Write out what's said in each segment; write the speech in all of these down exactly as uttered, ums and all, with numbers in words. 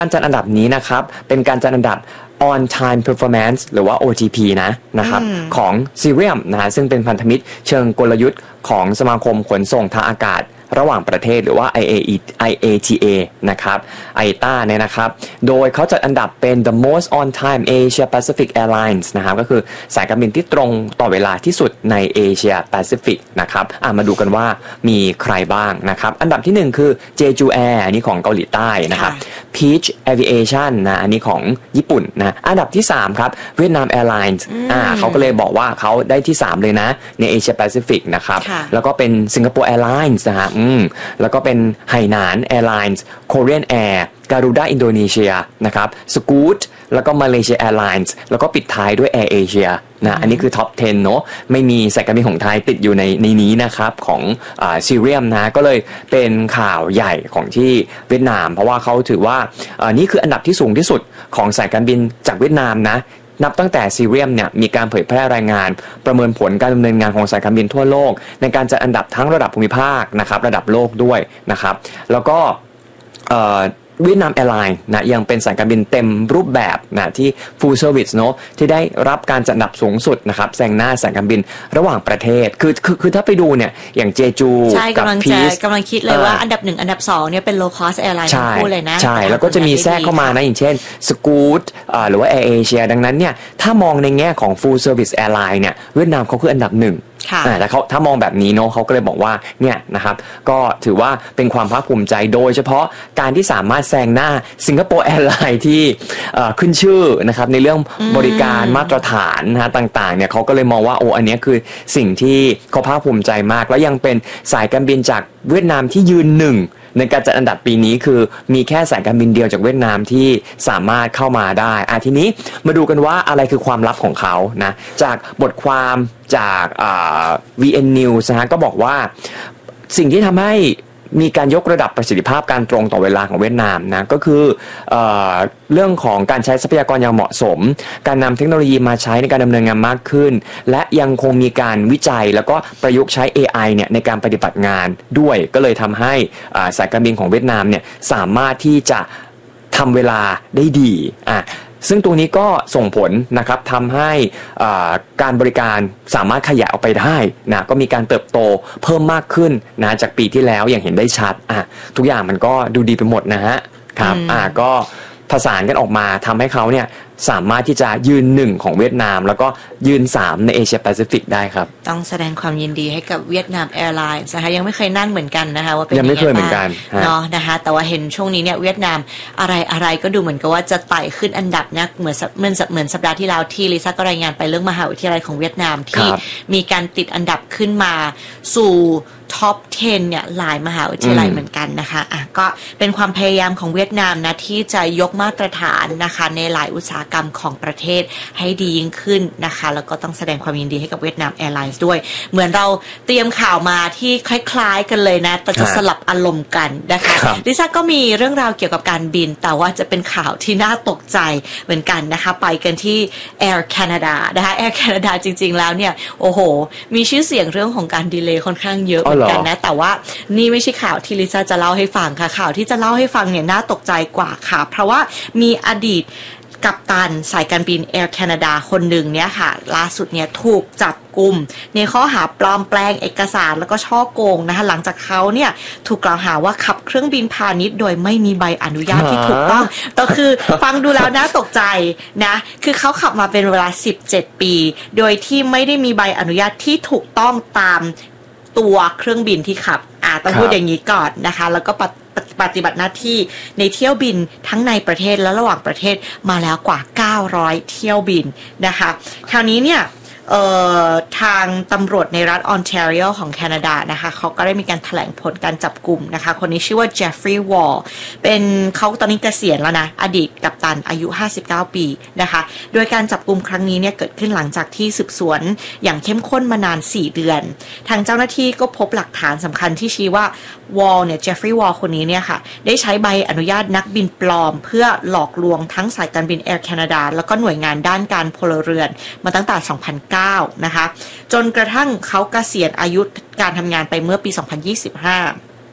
การจัดอันดับนี้นะครับเป็นการจัดอันดับ on time performance หรือว่า โอ ที พี นะนะครับของ Cirium นะฮะซึ่งเป็นพันธมิตรเชิงกลยุทธ์ของสมาคมขนส่งทางอากาศระหว่างประเทศหรือว่า ไอ เอ ไอ เอ ที เอ นะครับ ไอ ที เอ เนี่ยนะครับโดยเขาจัดอันดับเป็น the most on time Asia Pacific Airlines นะครับก็คือสายการบินที่ตรงต่อเวลาที่สุดในเอเชียแปซิฟิกนะครับอ่ะมาดูกันว่ามีใครบ้างนะครับอันดับที่หนึ่งคือ Jeju Air อันนี้ของเกาหลีใต้นะครับ Peach Aviation นะอันนี้ของญี่ปุ่นนะอันดับที่สามครับ Vietnam Airlines อ่าเขาก็เลยบอกว่าเขาได้ที่สามเลยนะในเอเชียแปซิฟิกนะครับแล้วก็เป็น Singapore Airlines นะฮะอืมแล้วก็เป็นไหหนาน Airlines Korean Air Garuda Indonesia นะครับ Scoot แล้วก็ Malaysia Airlines แล้วก็ปิดท้ายด้วย Air Asia นะอันนี้คือท็อปสิบเนาะไม่มีสายการบินของไทยติดอยู่ในในนี้นะครับของอ่า Cirium นะก็เลยเป็นข่าวใหญ่ของที่เวียดนามเพราะว่าเขาถือว่าอ่านี่คืออันดับที่สูงที่สุดของสายการบินจากเวียดนามนะนับตั้งแต่ Cirium เนี่ยมีการเผยแพร่รายงานประเมินผลการดำเนินงานของสายการบินทั่วโลกในการจัดอันดับทั้งระดับภูมิภาคนะครับระดับโลกด้วยนะครับแล้วก็เวียดนามแอร์ไลน์นะยังเป็นสายการบินเต็มรูปแบบนะที่ full service เนาะที่ได้รับการจัดอันดับสูงสุดนะครับแซงหน้าสายการบินระหว่างประเทศคือคือคือถ้าไปดูเนี่ยอย่างเจจูกับพีซกำลังคิดเลยว่าอันดับหนึ่งอันดับสองเนี่ยเป็น low cost airline ทั้งคู่เลยนะใช่แล้วก็จะมีแทรกเข้ามานะอย่างเช่น Scoot หรือว่า Air Asia ดังนั้นเนี่ยถ้ามองในแง่ของ full service airline เนี่ยเวียดนามเขาคืออันดับหนึ่งแต่เขาถ้ามองแบบนี้เนาะเขาก็เลยบอกว่าเนี่ยนะครับก็ถือว่าเป็นความภาคภูมิใจโดยเฉพาะการที่สามารถแซงหน้าสิงคโปร์แอร์ไลน์ที่ขึ้นชื่อนะครับในเรื่องบริการมาตรฐานนะฮะต่างๆเนี่ยเขาก็เลยมองว่าโอ้อันนี้คือสิ่งที่เขาภาคภูมิใจมากแล้วยังเป็นสายการบินจากเวียดนามที่ยืนหนึ่งในการจัดอันดับปีนี้คือมีแค่สายการบินเดียวจากเวียดนามที่สามารถเข้ามาได้อ่ะทีนี้มาดูกันว่าอะไรคือความลับของเขานะจากบทความจากอ่า วี เอ็น News นะฮะก็บอกว่าสิ่งที่ทำให้มีการยกระดับประสิทธิภาพการตรงต่อเวลาของเวียดนามนะก็คือเอ่อเรื่องของการใช้ทรัพยากรอย่างเหมาะสมการนำเทคโนโลยีมาใช้ในการดำเนินงานมากขึ้นและยังคงมีการวิจัยแล้วก็ประยุกต์ใช้ เอ ไอ เนี่ยในการปฏิบัติงานด้วยก็เลยทำให้อ่าสายการบินของเวียดนามเนี่ยสามารถที่จะทำเวลาได้ดีอ่ะซึ่งตรงนี้ก็ส่งผลนะครับทำให้การบริการสามารถขยายออกไปได้นะก็มีการเติบโตเพิ่มมากขึ้นนะจากปีที่แล้วอย่างเห็นได้ชัดอ่ะทุกอย่างมันก็ดูดีไปหมดนะฮะครับอ่ะก็ผสานกันออกมาทำให้เขาเนี่ยสามารถที่จะยืนหนึ่งของเวียดนามแล้วก็ยืนสามในเอเชียแปซิฟิกได้ครับต้องแสดงความยินดีให้กับเวียดนามแอร์ไลน์นะคะยังไม่เคยนั่งเหมือนกันนะคะว่าเป็นยังไม่เคยเหมือนกันเนาะนะคะแต่ว่าเห็นช่วงนี้เนี่ยเวียดนามอะไรอะไรก็ดูเหมือนกับว่าจะไต่ขึ้นอันดับนะเหมือนเหมือนเหมือนสัปดาห์ที่แล้วที่ลิซ่าก็รายงานไปเรื่องมหาวิทยาลัยของเวียดนามที่มีการติดอันดับขึ้นมาสู่ท็อปสิบเนี่ยหลายมหาวิทยาลัยเหมือนกันนะคะอ่ะก็เป็นความพยายามของเวียดนามนะที่จะยกมาตรฐานนะคะในหลายอุตสาหกรรมของประเทศให้ดียิ่งขึ้นนะคะแล้วก็ต้องแสดงความยินดีให้กับเวียดนามแอร์ไลน์ด้วยเหมือนเราเตรียมข่าวมาที่คล้ายๆกันเลยนะแต่จะสลับอารมณ์กันนะคะลิซ่าก็มีเรื่องราวเกี่ยวกับการบินแต่ว่าจะเป็นข่าวที่น่าตกใจเหมือนกันนะคะไปกันที่ Air Canada นะคะ Air Canada จริงๆแล้วเนี่ยโอ้โหมีชื่อเสียงเรื่องของการดีเลย์ค่อนข้างเยอะเหมือนกันนะแต่ว่านี่ไม่ใช่ข่าวที่ลิซ่าจะเล่าให้ฟังค่ะข่าวที่จะเล่าให้ฟังเนี่ยน่าตกใจกว่าค่ะเพราะว่ามีอดีตกัปตันสายการบิน Air Canada คนหนึ่งเนี่ยค่ะล่าสุดเนี่ยถูกจับกุมในข้อหาปลอมแปลงเอกสารแล้วก็ฉ้อโกงนะคะหลังจากเขาเนี่ยถูกกล่าวหาว่าขับเครื่องบินพาณิชย์โดยไม่มีใบอนุญาตที่ถูกต้องก็คือฟังดูแล้วน่าตกใจนะคือเขาขับมาเป็นเวลาสิบเจ็ดปีโดยที่ไม่ได้มีใบอนุญาตที่ถูกต้องตามตัวเครื่องบินที่ขับอ่าต้องพูดอย่างนี้ก่อนนะคะแล้วก็ปฏิบัติหน้าที่ในเที่ยวบินทั้งในประเทศและระหว่างประเทศมาแล้วกว่าเก้าร้อยเที่ยวบินนะคะคราวนี้เนี่ยเอ่อทางตำรวจในรัฐออนแทรีโอของแคนาดานะคะเขาก็ได้มีการแถลงผลการจับกลุ่มนะคะคนนี้ชื่อว่าเจฟฟรีย์วอลเป็นเขาตอนนี้เกษียณแล้วนะอดีตกัปตันอายุห้าสิบเก้าปีนะคะโดยการจับกลุ่มครั้งนี้เนี่ยเกิดขึ้นหลังจากที่สืบสวนอย่างเข้มข้นมานานสี่เดือนทางเจ้าหน้าที่ก็พบหลักฐานสำคัญที่ชี้ว่าวอลเนี่ยเจฟฟรีย์วอลคนนี้เนี่ยค่ะได้ใช้ใบอนุญาตนักบินปลอมเพื่อหลอกลวงทั้งสายการบิน Air Canada แล้วก็หน่วยงานด้านการพลเรือนมาตั้งแต่สองพันเก้านะคะจนกระทั่งเขาเกษียณอายุการทำงานไปเมื่อปีสองพันยี่สิบห้า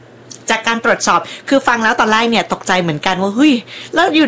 จากการตรวจสอบคือฟังแล้วตอนแรกเนี่ยตกใจเหมือนกันว่าเฮ้ยแล้วอยู่